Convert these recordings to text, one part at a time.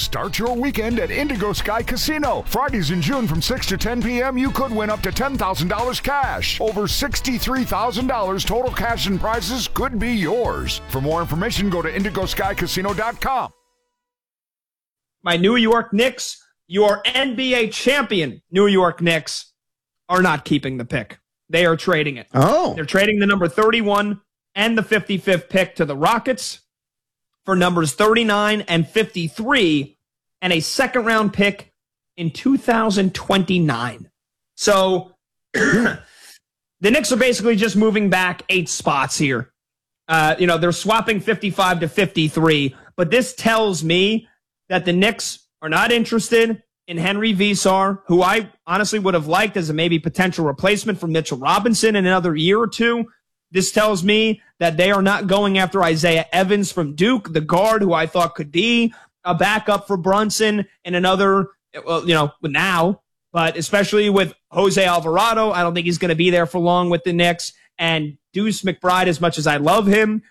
Start your weekend at Indigo Sky Casino. Fridays in June from 6 to 10 p.m., you could win up to $10,000 cash. Over $63,000 total cash and prizes could be yours. For more information, go to indigoskycasino.com. My New York Knicks, your NBA champion New York Knicks, are not keeping the pick. They are trading it. Oh. They're trading the number 31 and the 55th pick to the Rockets for numbers 39 and 53 and a second-round pick in 2029. So the Knicks are basically just moving back 8 spots here. They're swapping 55 to 53, but this tells me that the Knicks are not interested in Henry Vesar, who I honestly would have liked as a maybe potential replacement for Mitchell Robinson in another year or two. This tells me that they are not going after Isaiah Evans from Duke, the guard who I thought could be a backup for Brunson in another, now, but especially with Jose Alvarado, I don't think he's going to be there for long with the Knicks. And Deuce McBride, as much as I love him,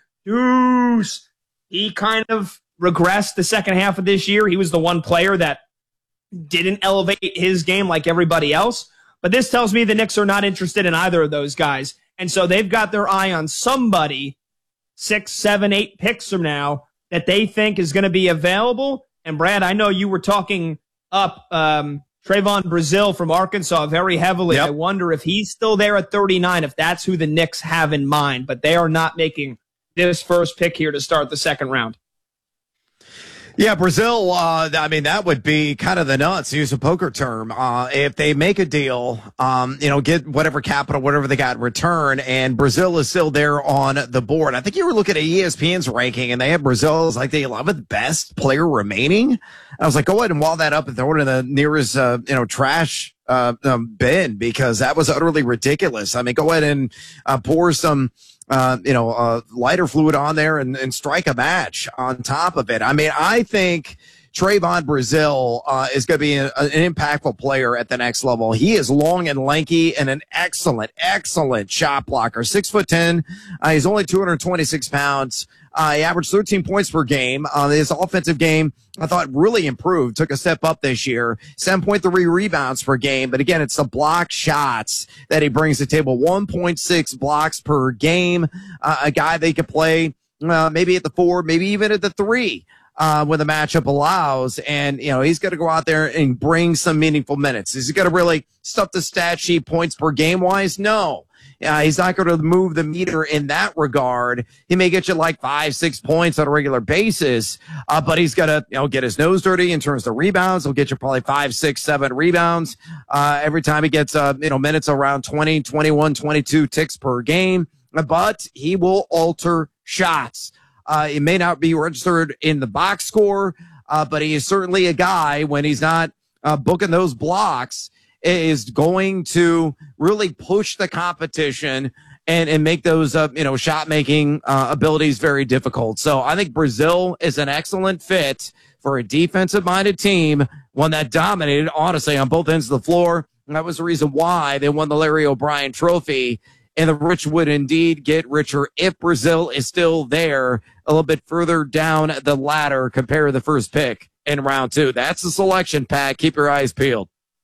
he kind of regressed the second half of this year. He was the one player that didn't elevate his game like everybody else. But this tells me the Knicks are not interested in either of those guys. And so they've got their eye on somebody 6, 7, 8 picks from now that they think is going to be available. And Brad, I know you were talking up Trayvon Brazile from Arkansas very heavily. Yep. I wonder if he's still there at 39, if that's who the Knicks have in mind. But they are not making this first pick here to start the second round. Yeah, Brazile, that would be kind of the nuts, to use a poker term. If they make a deal, get whatever capital, whatever they got in return, and Brazile is still there on the board. I think you were looking at ESPN's ranking, and they have Brazile as like the 11th best player remaining. I was like, go ahead and wall that up and throw it in the nearest, trash bin, because that was utterly ridiculous. I mean, go ahead and pour some lighter fluid on there and strike a match on top of it. I mean, I think Trayvon Brazile is going to be an impactful player at the next level. He is long and lanky and an excellent shot blocker. 6'10". He's only 226 pounds. He averaged 13 points per game. His offensive game, I thought, really improved, took a step up this year. 7.3 rebounds per game. But again, it's the block shots that he brings to the table. 1.6 blocks per game. A guy they could play maybe at the 4, maybe even at the 3. When the matchup allows, and he's going to go out there and bring some meaningful minutes. Is he going to really stuff the stat sheet points per game wise? No. He's not going to move the meter in that regard. He may get you like 5-6 points on a regular basis, but he's going to get his nose dirty in terms of rebounds. He'll get you probably 5, 6, 7 rebounds every time he gets minutes around 20, 21, 22 ticks per game. But he will alter shots. It may not be registered in the box score, but he is certainly a guy, when he's not booking those blocks, is going to really push the competition and make those shot making abilities very difficult. So I think Brazile is an excellent fit for a defensive minded team, one that dominated honestly on both ends of the floor. And that was the reason why they won the Larry O'Brien Trophy. And the rich would indeed get richer if Brazile is still there a little bit further down the ladder compared to the first pick in round 2. That's the selection, Pat. Keep your eyes peeled.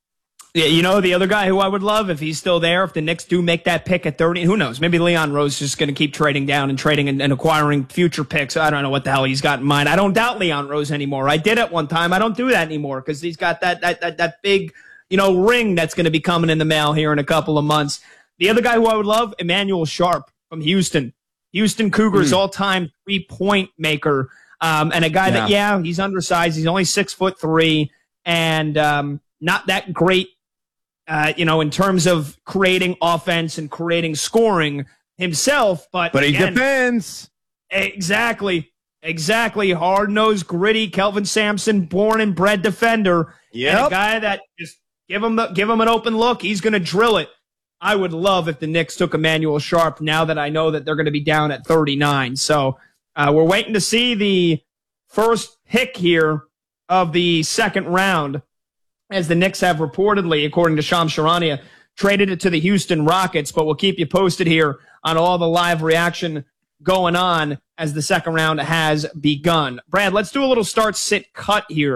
Yeah, the other guy who I would love if he's still there, if the Knicks do make that pick at 30, who knows? Maybe Leon Rose is just going to keep trading down and trading and acquiring future picks. I don't know what the hell he's got in mind. I don't doubt Leon Rose anymore. I did at one time. I don't do that anymore because he's got that big, ring that's going to be coming in the mail here in a couple of months. The other guy who I would love, Emmanuel Sharp from Houston. Houston Cougars all-time 3-point maker. And a guy that, he's undersized. He's only 6'3", and not that great, in terms of creating offense and creating scoring himself. But he defends. Exactly. Hard-nosed, gritty, Kelvin Sampson, born and bred defender. Yep. And a guy that just give him an open look. He's going to drill it. I would love if the Knicks took Emmanuel Sharp now that I know that they're going to be down at 39. So we're waiting to see the first pick here of the second round, as the Knicks have reportedly, according to Shams Charania, traded it to the Houston Rockets. But we'll keep you posted here on all the live reaction going on as the second round has begun. Brad, let's do a little start, sit, cut here.